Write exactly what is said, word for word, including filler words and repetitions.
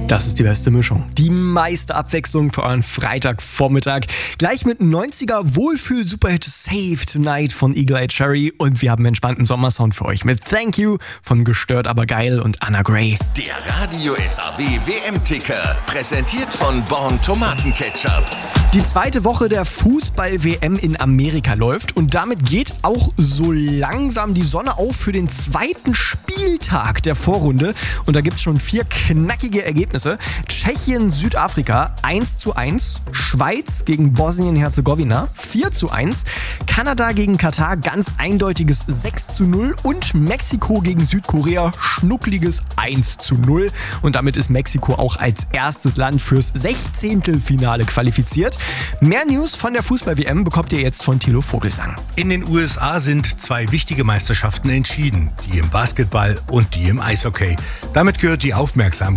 Das ist die beste Mischung. Die meiste Abwechslung für euren Freitagvormittag. Gleich mit neunziger Wohlfühl-Superhit Save Tonight von Eagle Eye Cherry. Und wir haben einen entspannten Sommersound für euch mit Thank You von Gestört aber geil und Anna Gray. Der Radio S A W W M-Ticker, präsentiert von Born Tomatenketchup. Die zweite Woche der Fußball-W M in Amerika läuft und damit geht auch so langsam die Sonne auf für den zweiten Spieltag der Vorrunde. Und da gibt es schon vier knackige Ergebnisse. Tschechien, Südafrika eins zu eins, Schweiz gegen Bosnien-Herzegowina vier zu eins, Kanada gegen Katar ganz eindeutiges sechs zu null und Mexiko gegen Südkorea schnuckliges eins zu null. Und damit ist Mexiko auch als erstes Land fürs Sechzehntelfinale qualifiziert. Mehr News von der Fußball-W M bekommt ihr jetzt von Thilo Vogelsang. In den U S A sind zwei wichtige Meisterschaften entschieden, die im Basketball und die im Eishockey. Damit gehört die Aufmerksamkeit